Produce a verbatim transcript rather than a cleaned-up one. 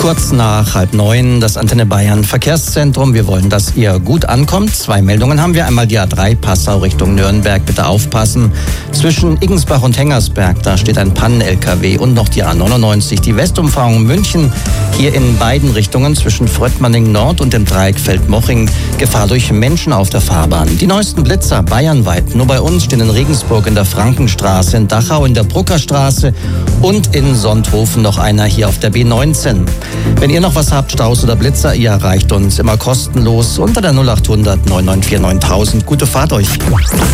Kurz nach halb neun, das Antenne Bayern Verkehrszentrum. Wir wollen, dass ihr gut ankommt. Zwei Meldungen haben wir. Einmal die A drei Passau Richtung Nürnberg. Bitte aufpassen. Zwischen Iggensbach und Hengersberg, da steht ein Pannen-L K W. Und noch die A neunundneunzig, die Westumfahrung München. Hier in beiden Richtungen zwischen Fröttmanning Nord und dem Dreieck Feldmoching. Gefahr durch Menschen auf der Fahrbahn. Die neuesten Blitzer bayernweit. Nur bei uns stehen in Regensburg in der Frankenstraße, in Dachau in der Bruckerstraße und in Sonthofen noch einer hier auf der B neunzehn. Wenn ihr noch was habt, Staus oder Blitzer, ihr erreicht uns immer kostenlos unter der null acht hundert neun neun vier neuntausend. Gute Fahrt euch.